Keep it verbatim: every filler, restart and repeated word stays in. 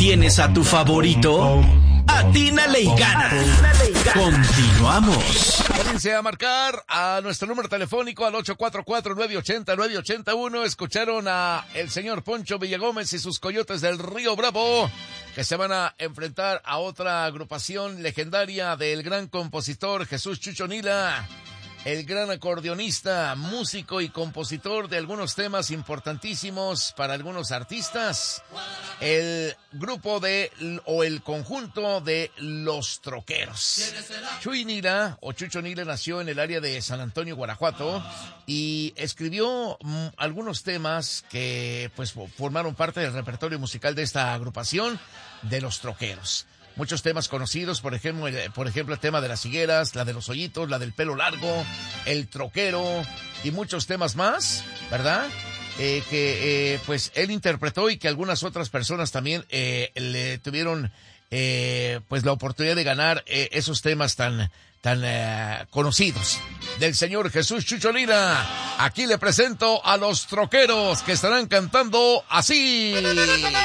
tienes a tu favorito? Atínale y gana. Continuamos. Comience a marcar a nuestro número telefónico al ocho cuatro cuatro, nueve ocho cero, nueve ocho uno. Escucharon a el señor Poncho Villagómez y sus Coyotes del Río Bravo, que se van a enfrentar a otra agrupación legendaria del gran compositor Jesús Chucho Nila, el gran acordeonista, músico y compositor de algunos temas importantísimos para algunos artistas. El grupo de, o el conjunto de Los Troqueros. Chuy Nila, o Chucho Nila, nació en el área de San Antonio, Guanajuato, y escribió mm, algunos temas que pues formaron parte del repertorio musical de esta agrupación de Los Troqueros. Muchos temas conocidos, por ejemplo, el, por ejemplo, el tema de las higueras, la de los hoyitos, la del pelo largo, el troquero y muchos temas más, ¿verdad? Eh, que, eh, pues, él interpretó y que algunas otras personas también, eh, le tuvieron, eh, pues, la oportunidad de ganar, eh, esos temas tan, tan, eh, conocidos. Del señor Jesús Chucho Nila. Aquí le presento a Los Troqueros, que estarán cantando así.